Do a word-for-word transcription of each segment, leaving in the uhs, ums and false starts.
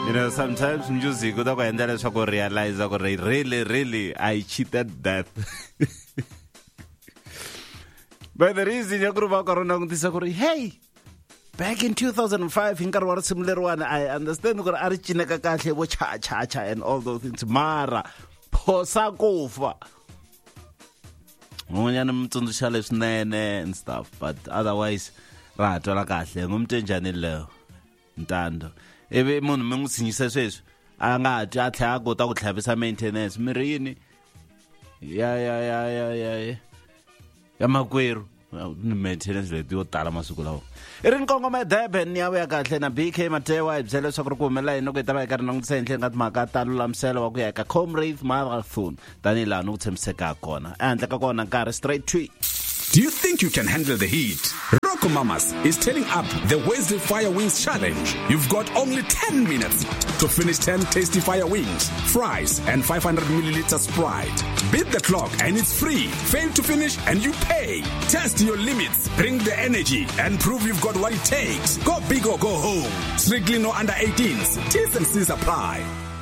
You know, sometimes music uta ku endla leswaku realize ku ri really really I cheated death. But the reason you grew up around ngutisa hey, back in two thousand five in nkarhi wa similar one, I understand ku ri ari cineka kahle bo cha cha cha and all those things mara phosa kufa. Ngonyana mtsundusha leswinene and stuff, but otherwise ra twala kahle ngumuntu enjani leyo ntando. Ebe munhu mengutshingisa sweswi a nga twa tlha go ta ku tlhavisa maintenance mirini ya ya ya ya ya ya makweru maintenance leti yo tala masiku lawa i ri nkongoma Durban ya ya kahle na B K Matewa i byele swa ku ri ku humelela yini ku ta va eka rinangutisa henhla nga timhaka ta lulamiselo wa ku ya eka Comrades Marathon tanihi laha no tshembiseka kona ehandle ka kona nkarhi straight tweet. Do you think you can handle the heat? Rocco Mamas is turning up the Wednesday Fire Wings Challenge. You've got only ten minutes to finish ten tasty fire wings, fries, and five hundred milliliter Sprite. Beat the clock and it's free. Fail to finish and you pay. Test your limits, bring the energy, and prove you've got what it takes. Go big or go home. Strictly no under eighteens. T's and C's apply.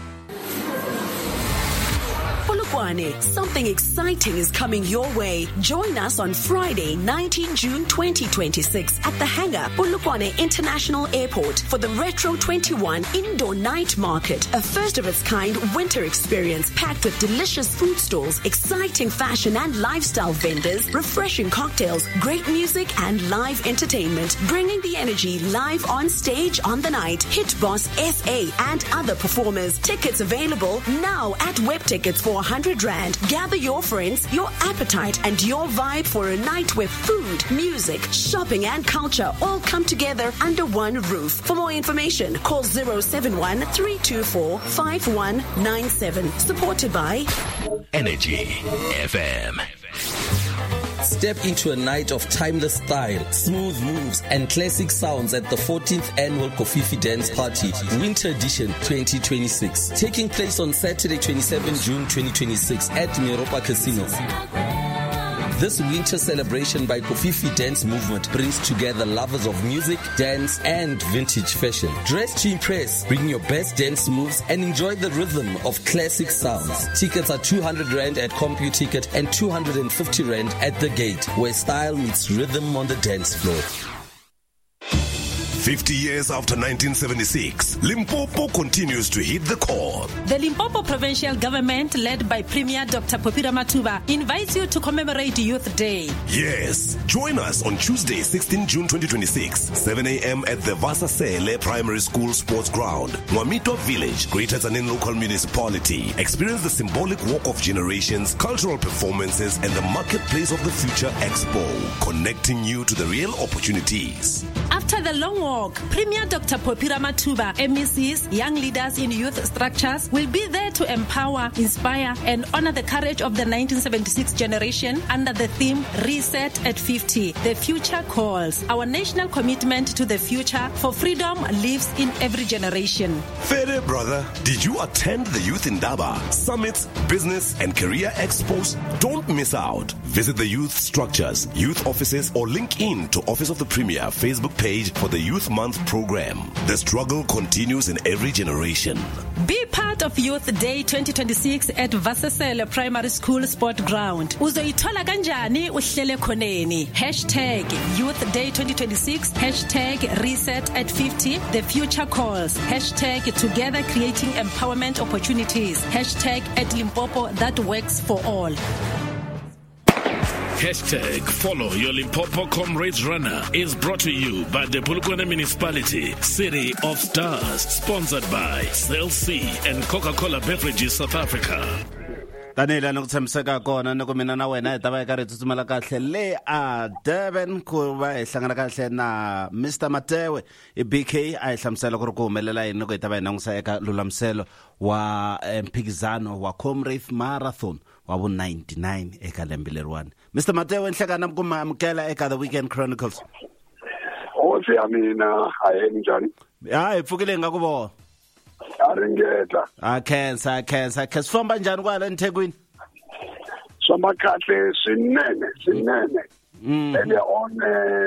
Something exciting is coming your way. Join us on Friday, nineteenth June twenty twenty-six at the hangar, Polokwane International Airport for the Retro twenty-one Indoor Night Market, a first of its kind winter experience packed with delicious food stalls, exciting fashion and lifestyle vendors, refreshing cocktails, great music and live entertainment, bringing the energy live on stage on the night. Hit Boss S A and other performers. Tickets available now at Web Tickets for one hundred rand. Gather your friends, your appetite, and your vibe for a night where food, music, shopping, and culture all come together under one roof. For more information, call zero seven one, three two four, five one nine seven. Supported by Energy F M. Step into a night of timeless style, smooth moves, and classic sounds at the fourteenth Annual Kofifi Dance Party, Winter Edition twenty twenty-six. Taking place on Saturday, twenty-seventh June twenty twenty-six at Miropa Casino. This winter celebration by Kofifi Dance Movement brings together lovers of music, dance, and vintage fashion. Dress to impress, bring your best dance moves, and enjoy the rhythm of classic sounds. Tickets are two hundred rand at CompuTicket and two hundred fifty rand at the gate, where style meets rhythm on the dance floor. fifty years after nineteen seventy-six, Limpopo continues to hit the core. The Limpopo Provincial Government, led by Premier Doctor Popira Matuba, invites you to commemorate Youth Day. Yes, join us on Tuesday, sixteenth June twenty twenty-six, seven a.m. at the Vasasele Primary School Sports Ground, Mwamito Village, Greater Tzaneen Local Municipality. Experience the symbolic walk of generations, cultural performances, and the Marketplace of the Future Expo, connecting you to the real opportunities. After the long walk, Premier Doctor Popira Matuba, M E Cs, young leaders in youth structures will be there to empower, inspire, and honor the courage of the nineteen seventy-six generation under the theme Reset at fifty. The future calls. Our national commitment to the future for freedom lives in every generation. Fede brother, did you attend the Youth Indaba Summits, Business and Career Expos? Don't miss out. Visit the youth structures, youth offices, or link in to Office of the Premier Facebook page for the Youth Month program. The struggle continues in every generation. Be part of Youth Day twenty twenty-six at Vasasele Primary School Sport Ground. Uzoithola kanjani uhlele khoneni. Hashtag Youth Day twenty twenty-six. Hashtag Reset at fifty. The future calls. Hashtag Together creating empowerment opportunities. Hashtag at Limpopo that works for all. Hashtag Follow Your Limpopo Comrades Runner is brought to you by the Polokwane Municipality, City of Stars, sponsored by Cell C and Coca-Cola Beverages South Africa. Tanela no tshembiseka kona no kumina na wena ta ba ka re tsutsumela kahle le a Durban ku ba e hlangana kahle na Mister Matewe e B K a ihlamsela ku ri ku humelela yini ku ta ba inangisa eka lulamiselo wa mphikizano wa Comrades Marathon wa bu ninety-nine eka lembe lerwana. Mister Matewe nhlekana kumamkela eka The Weekend Chronicles. Othi amina ayenjani? Hayi pfukile ngakubona. Aringeta. Akhensa akhensa kesifamba njani kwala eThekwini? Soma kahle sinene sinene. Earlier on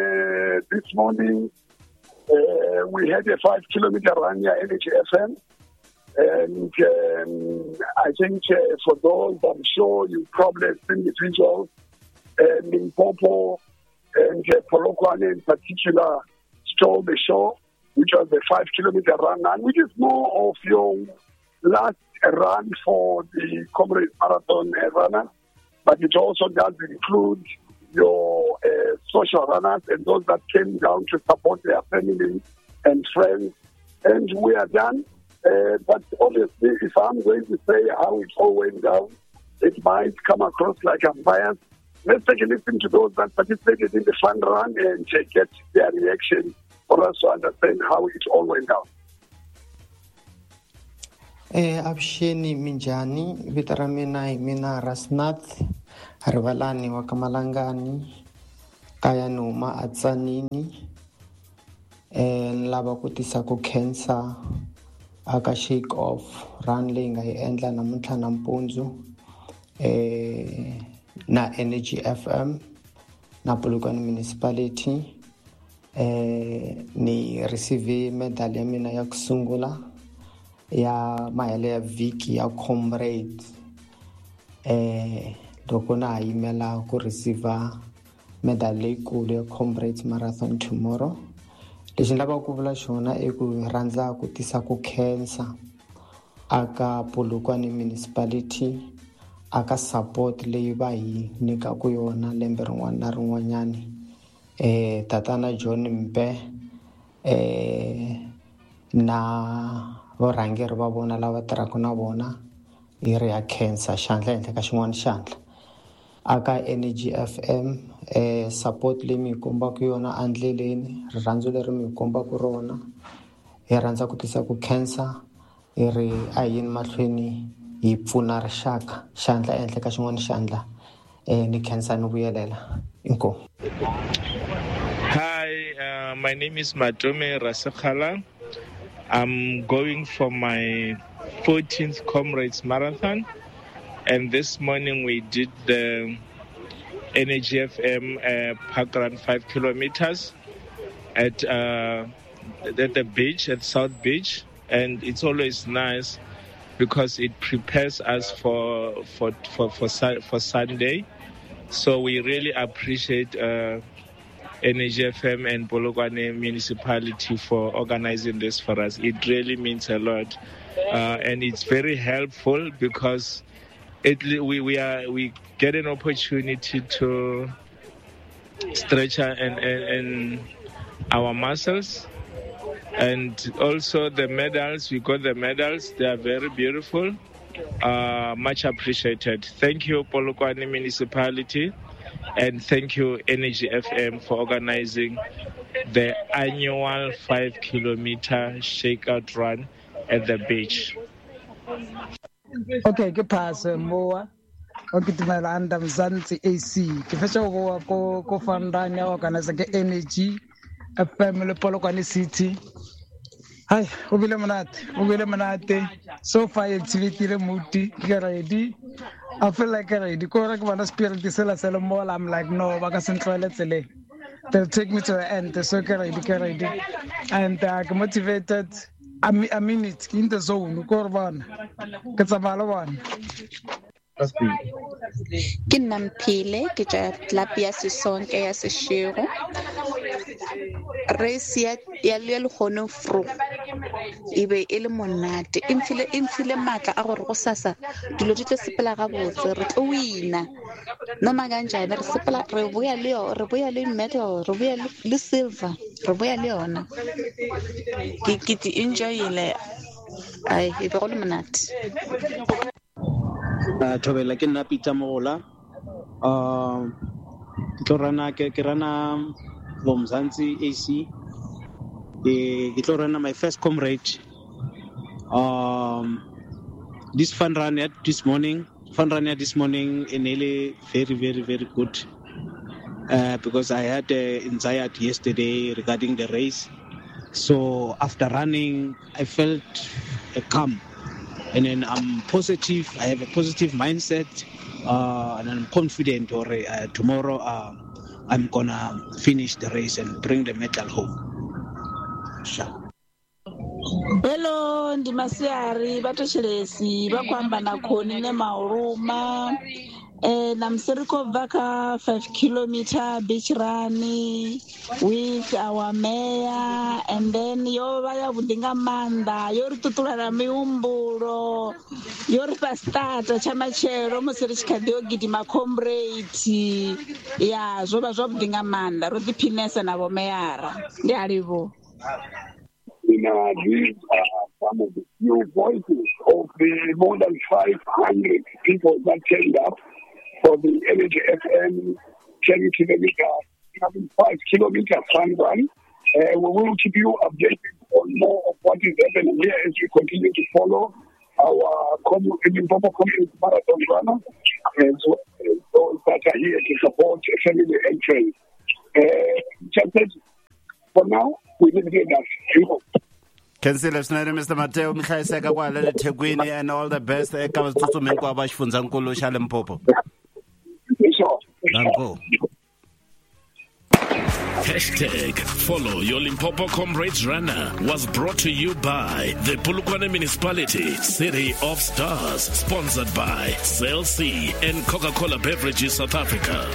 uh, this morning uh, we had a five kilometer run here at Energy F M And um, I think uh, for those, I'm sure you probably have seen individuals, uh, Limpopo and uh, Polokwane in particular, stole the show, which was the five kilometer run, and which is more of your last run for the Comrades Marathon uh, runners, but it also does include your uh, social runners and those that came down to support their family and friends. And we are done. Uh, but obviously, if I'm going to say how it all went down, it might come across like I'm biased. Let's take a listen to those that participated in the fun run and uh, get their reaction for us to understand how it all went down. Eh, Absheni Minjani, Vitaramina, Mina Rasnath, Rivalani Wakamalangani, Kayanuma Atsanini, and Labakutisaku Kensa, Aka shake off, Ranling, I endla Namutla Nampunzu, eh, na Energy F M, na Polokwane Municipality, eh, ni receive medal ya mina ya kusungula ya maele ya viki ya Comrades, eh, loko na imela ku receive medal leyikulu ya Comrades Marathon tomorrow. Lexi ni lava ku vula xona i ku rhandza ku tisa ku khensa aka Polokwane Municipality aka support leyi va hi nyikaku yona lembe rin'wana na rin'wanyani. Eh, Tatana John Mpe eh, na varhangeri va vona lava tirhaka na vona hi ri ya khensa xandla ehenhla ka xin'wana xandla aka Energy F M. Eh, support leyi mi kombaka yona andleleni, rirhandzu leri mi kombaka rona, hi rhandza ku tisa ku khensa, hi ri a yini mahlweni hi pfuna rixaka xandla ehenhla ka xin'wana xandla. Eh, ni khensa ni vuyelela. Inkomu. Hi, uh, my name is Matome Rasekhala. I'm going for my fourteenth Comrades Marathon, and this morning we did the Energy F M uh, park run five kilometers at uh, at the beach, at South Beach, and it's always nice because it prepares us for for for for, for Sunday. So we really appreciate uh, Energy F M and Polokwane Municipality for organizing this for us. It really means a lot, uh, and it's very helpful because it we we are we get an opportunity to stretch and and, and our muscles, and also the medals. We got the medals; they are very beautiful. Uh, much appreciated. Thank you, Polokwane Municipality, and thank you, Energy F M, for organizing the annual five kilometer shakeout run at the beach. Okay, ke pass moa. Okay, tumela anda Mzansi A C. Ke fetsa go go go fandanya organize ke Energy F M le Polokwane City. Hi, o bile monate, o bile monate. So far activity le muti, ke ready. I feel like I'm ready. Ko re ke bana spirit sela sela mo, I'm like no, ba ka sentlele tsele. They'll take me to the end. So ke ready, ke ready. And uh, I'm motivated. I mean, I mean it in the zone. Ko re bana. Ke tsamala bana. Ke Namphile ke tja club ya Sesonke ya Seshego. Race ya ya le gono fro ibe e le monate imfile imfile matla a gore go sasa dilo di tlo sepela ga botse re tlo wina no maganja re sepela re boya le re boya le medal re boya le silver re boya le yona ke ke enjoy ile ai e be go le monate. Uh, Thobela ke nna Peter Mogola. Uh, ke tlo rana ke ke rana Mzansi A C. Ke tlo rana my first Comrade. Um, this fun run at this morning, fun run at this morning, in really very very very good. Uh, because I had uh, anxiety yesterday regarding the race, so after running, I felt a calm. And then I'm positive, I have a positive mindset, uh, and I'm confident or uh, tomorrow uh, I'm gonna finish the race and bring the medal home. Sure. Hello, ndi Masiari vatoshelesi vakwamba na khoni ne mauruma eh na msiriko vaka five kilometer beach run with our mayor, and then yo vaya vudinga manda yo ri tutulala miumbulo yo ri fa starta chamachero musiri chikadio gidima comrade ya zvo va zva vudinga manda ro diphinesa na vo mayara ndi alivo. You know, these are some of the few voices of the more than five hundred people that turned up for the Energy F M ten kilometer, five kilometer fun run. Uh, we will keep you updated on more of what is happening here as we continue to follow our Limpopo Community Marathon runners and so, uh, those that are here to support family and friends. Uh, just for now, we need to get that. Councillor Snare, Mister Mateo Mikhaiseka kwale eThekwini, and all the best eka batsutsumeni kwa baxifundzakulu xa Limpopo. Danko. Hashtag follow your Limpopo Comrades Runner was brought to you by the Polokwane Municipality, City of Stars, sponsored by Cell C and Coca-Cola Beverages South Africa.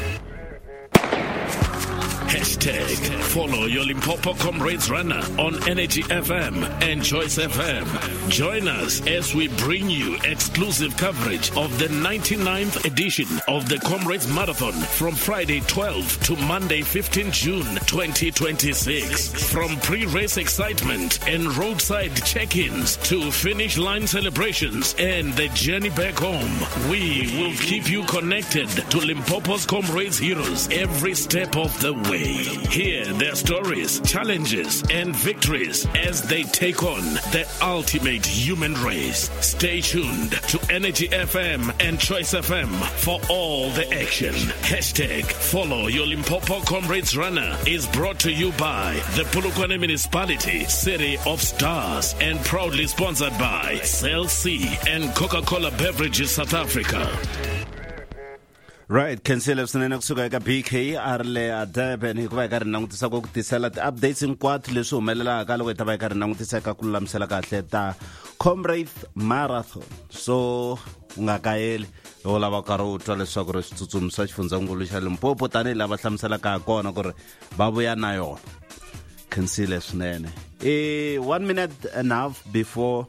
Hashtag follow your Limpopo Comrades Runner on Energy F M and Choice F M. Join us as we bring you exclusive coverage of the ninety-ninth edition of the Comrades Marathon from Friday twelfth to Monday fifteenth June twenty twenty-six. From pre-race excitement and roadside check-ins to finish line celebrations and the journey back home, we will keep you connected to Limpopo's Comrades heroes every step of the way. Hear their stories, challenges, and victories as they take on the ultimate human race. Stay tuned to Energy F M and Choice F M for all the action. Hashtag follow your Limpopo Comrades Runner is brought to you by the Polokwane Municipality, City of Stars, and proudly sponsored by Cell C and Coca-Cola Beverages South Africa. Right, Councillor Snene kusuka eka B K arle Durban hikuva hi karhi langutisa ku tisela ti-updates hinkwato leswi humelelaka loko hi ta va hi karhi langutisa eka ku lulamisela kahle ta Comrade Marathon. So u nga kayeli loko lava karhi u twa leswaku ri switsutsumi swa xifundzankulu xa Limpopo tanihi lava hlamuselaka ha kona ku ri va vuya na yona. Councillor Snene. Eh, one minute and a half before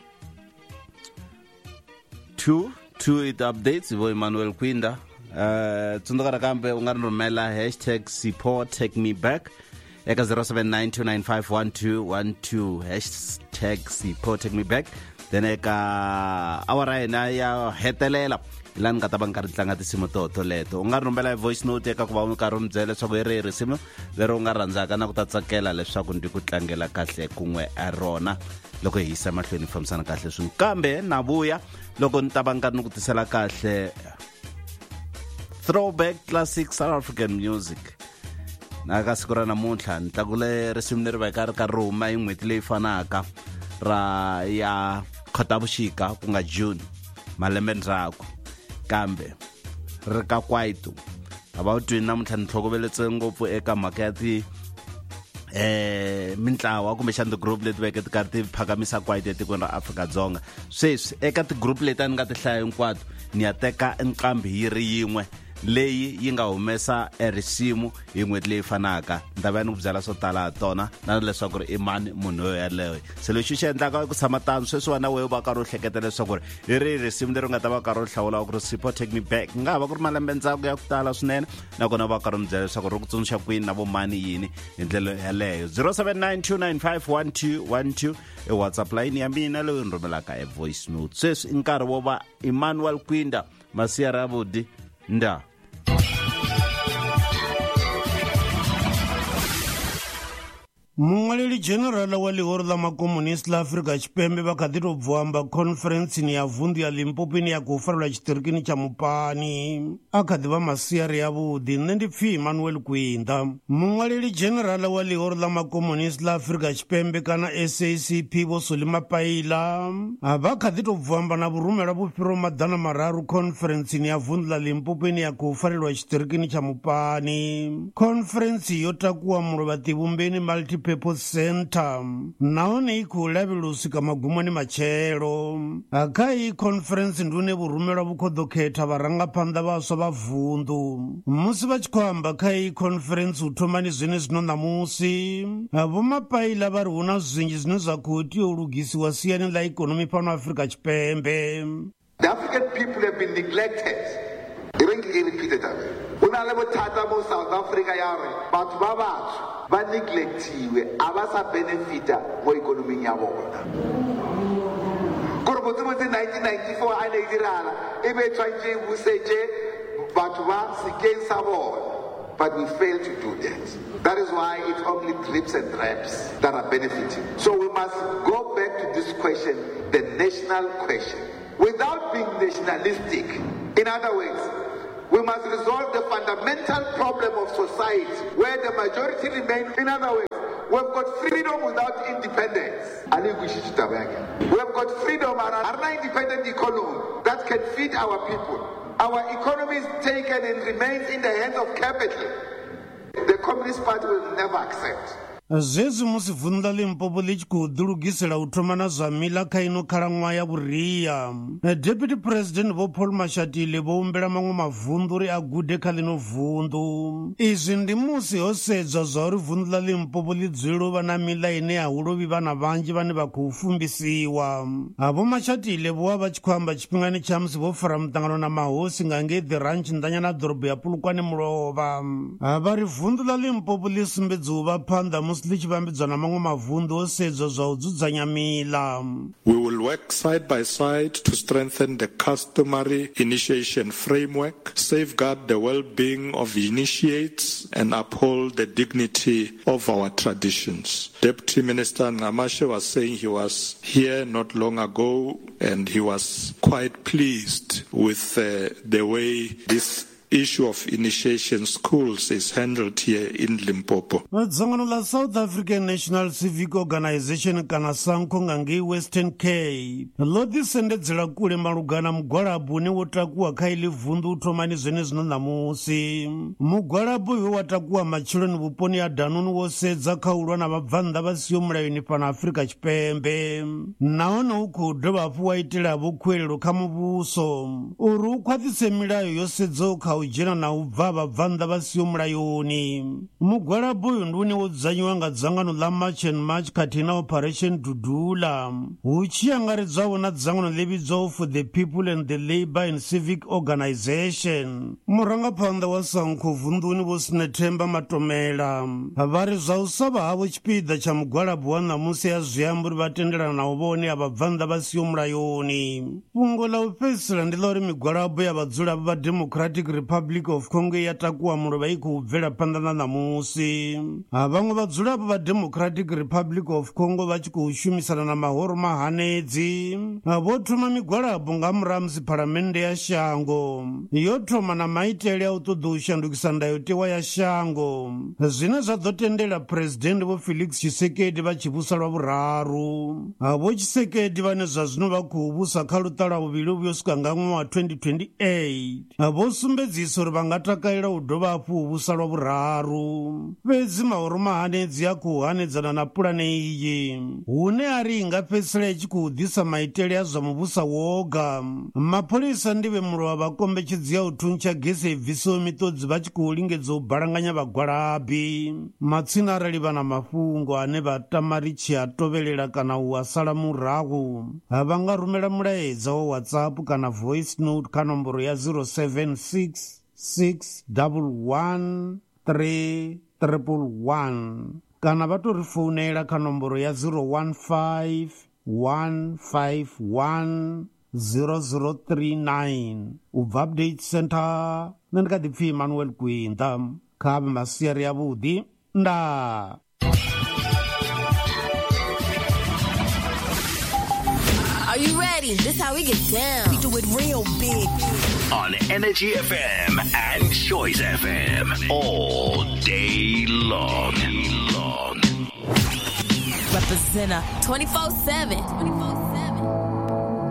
two, two it updates, Ivo Emmanuel Kwinda. Uh, tsundzuka kambe u nga rhumela hashtag support take me back eka zero seven nine two nine five one two one two hashtag support take me back, then eka awara hina ya hetelela lani nga ta va nkarhi tlanga tinsimu to toleto u nga rhumela voice note eka ku va u karhi u byela leswaku hi rihi risimu leri u nga rhandzaka na ku ta tsakela leswaku ndi ku tlangela kahle kun'we a rona loko hi yisa mahlweni fambisana kahle swin'we. Kambe na vuya loko ni ta va nkarhi ni ku tisela kahle throwback classic South African music. Na ka siku ra namuntlha ni tlakule risimu leri va hi karhi karhi huma hi n'hweti leyi fanaka ra ya Khotavuxika ku nga June malembe ndzhaku, kambe ri ka kwaito ava u twini namuntlha ni tlhokoveletse ngopfu eka mhaka ya ti eh mintlawa kumbe xana ti-group leti veke ti karhi ti phakamisa kwaito etikweni ra Afrika-Dzonga. Sweswi eka ti-group leti a ni nga ti hlaya hinkwato ni ya teka nqambi yi ri yin'we leyi yi nga humesa erisimu hi n'hweti leyi fanaka. Ni ta va ni ku byela swo tala ha tona na leswaku ri i mani munhu yo yaleyo. Se lexi xi endlaka ku tshama tano sweswi wena wehe u va karhi u hleketa leswaku ri hi rihi risimu leri u nga ta va karhi u hlawula ku ri support take me back. Nga ha va ku ri malembe ndzhaku ya ku tala swinene, nakona va karhi u mi byela leswaku ri ku tsundzuxa kwini na vo mani yini hi ndlela yaleyo. zero seven nine two nine five one two one two i WhatsApp line ya mina leyi ni rhumelaka e voice note. Sweswi i nkarhi wo va Emmanuel Kwinda Masiari Abudi nda. Mungwaleli general wa lihoro la makomunist la Afrika Xipembe va khadi ro bvamba conference ni ya vundu ya Limpopo ni ya ku farela xitirikini cha Mupani a khadi va Masiari Abudi ne ndi pfi Emmanuel Kwinda. Mungwaleli general wa lihoro la makomunist la Afrika Xipembe kana S A C P vo Solima Paila va khadi ro bvamba na vurhumela vufiro madana mararu conference ni ya vundu la Limpopo ni ya ku farela xitirikini cha Mupani. Conference yo takuwa mulo vativumbeni multi multipurpose center nahone i khou lavhelosika magumoni matshelo kha iyi conference ndi une vhurumelwa vhu khou ḓo khetha vharangaphanḓa vhaswa vha vunḓu musi vha tshi khou amba kha iyi conference u thomani zwine zwino ṋamusi vho mapaila vha ri hu na zwinzhi zwine zwa khou tea u lugisiwa siani ḽa ikonomi fhano Afrika Tshipembe. The African people have been neglected. E be ke repeat it again. Una le bothata mo South Africa ya re batho ba batsho ba neglectiwe a ba sa benefita mo ikonoming ya bona. Gore botse botse nineteen ninety-four a ne dirala e be tshwantse busetše batho ba sekeng sa bona. But we fail to do that. That is why it's only drips and drabs that are benefiting. So we must go back to this question, the national question, without being nationalistic. In other words, we must resolve the fundamental problem of society where the majority remain. In other words, we've got freedom without independence. We've got freedom and an independent economy that can feed our people. Our economy is taken and remains in the hands of capital. The Communist Party will never accept. Zwezwi musi vunḓu ḽa Limpopo ḽi tshi khou ḓilugisela u thoma na zwa miḽa kha ino khalaṅwaha ya vhuria, Deputy President Vho Paul Mashatile vho humbela maṅwe mavunḓu uri a gude kha ḽino vunḓu. Izwi ndi musi ho sedzwa zwa uri vunḓu ḽa Limpopo ḽi dzulele u vha na miḽa ine a hu lovhi vhana vhanzhi vhane vha khou fumbisiwa. Vho Mashatile vho vha vha tshi khou amba tshifhingani tsha musi vho fara muṱangano na mahosi nga ngei ḓi ranch ndanyana ḓorobo ya Polokwane Mulovha. Vha ri vunḓu ḽa Limpopo ḽi sumbedza u vha phanḓa musi ḽi tshi vhambidzwa na maṅwe mavunḓu o sedzwa zwa u dzudzanya miḽa. We will work side by side to strengthen the customary initiation framework, safeguard the well-being of initiates, and uphold the dignity of our traditions. Deputy Minister Ngamashe was saying he was here not long ago and he was quite pleased with uh, the way this issue of initiation schools is handled here in Limpopo. Dzangano la South African National Civic Organization kana SANCO nga ngei Western Cape ḽo ḓisendedzela kule malugana mugwalabo une wo takuwa kha iḽi vunḓu u thomani zwene zwino ṋamusi. Mugwalabo uyo wa takuwa matshiloni vhuponi ha Danuni wo sedza kha u lwa na vhabvannḓa vha siho mulayoni fhano Afrika Tshipembe nahone u khou dovha hafhu wa itela vhukhuelelo kha muvhuso uri u khwaṱhise milayo yo sedzaho kha u dzhena na u bva vhabvannḓa vha siho mulayoni. Mugwalabo uyu ndi une wo dzudzanyiwa nga dzangano ḽa March and March khathihi na Operation Dudula hu tshi angaredzwaho na dzangano ḽi vhidzwaho For the People and the Labour and Civic Organization. Murangaphanḓa wa SANCO vunḓuni Vho Sinethemba Matomela vha ri zwa u sa vha havho tshipiḓa tsha mugwalabo wa ṋamusi ya zwiamba uri vha tendelana na u vhone ha vhabvannḓa vha siho mulayoni. Fhungo ḽa u fhedzisela ndi ḽa uri migwalabo ya vhadzulapo vha Democratic Republic of Congo ya takuwa mulovha i khou bvela phanḓa na ṋamusi. Vhaṅwe vhadzulapo vha Democratic Republic of Congo vha tshi khou shumisana na mahoro mahanedzi vho thoma migwalabo nga murahu musi phalamennde ya shango yo thoma na maitele a u ṱoḓa u shandukisa ndayotewa ya shango zwine zwa ḓo tendela President Vho Felix Tshisekedi vha tshi vhusa lwa vhuraru. Vho Tshisekedi vhane zwa zwino vha khou vhusa kha luṱa lwa vhuvhili vhuyo swika nga ṅwaha wa twenty twenty-eight vho sumbedzisa uri vha nga takalela u dovha hafhu u vhusa lwa vhuraru. Fhedzi mahoro mahanedzi a khou hanedzana na pulane iyi hune a ri i nga fhedzisela i tshi khou ḓisa maitele a zwa muvhusa woga. Mapholisa ndi vhemulo wa vhakombetshedzi ya u thuntsha gese i bvisaho miṱodzi vha tshi khou lingedza u balanganya vhagwalabi. Matsina arali vha na mafhungo ane vha tama ri tshi a tovhelela kana u a sala murahu vha nga rumela mulaedza wa WhatsApp kana voice note kha nomboro ya zero seven six six one one three triple one kana vha to ri founela kha nomboro ya zero one five one five one zero zero three nine. Ubva Update Center nṋe ndi kha ḓi pfi Emmanuel Gwinda kha masiari ya vhuḓi nda. Are you ready? This how we get down. We do it real big. On Energy F M and Choice F M. All day long. Representer twenty-four seven.